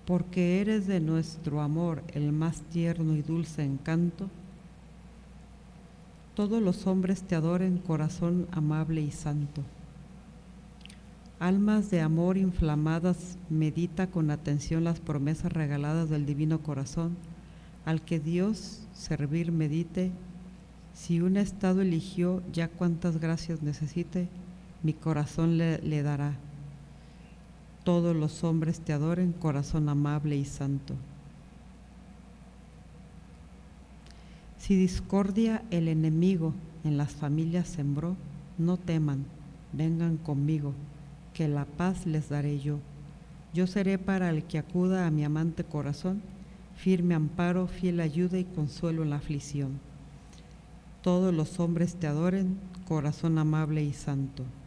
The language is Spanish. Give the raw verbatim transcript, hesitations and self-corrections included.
porque eres de nuestro amor el más tierno y dulce encanto. Todos los hombres te adoren, corazón amable y santo. Almas de amor inflamadas, medita con atención las promesas regaladas del divino corazón, al que Dios servir medite. Si un estado eligió, ya cuantas gracias necesite, mi corazón le, le dará. Todos los hombres te adoren, corazón amable y santo. Si discordia el enemigo en las familias sembró, no teman, vengan conmigo, que la paz les daré yo. Yo seré para el que acuda a mi amante corazón, firme amparo, fiel ayuda y consuelo en la aflicción. Todos los hombres te adoren, corazón amable y santo.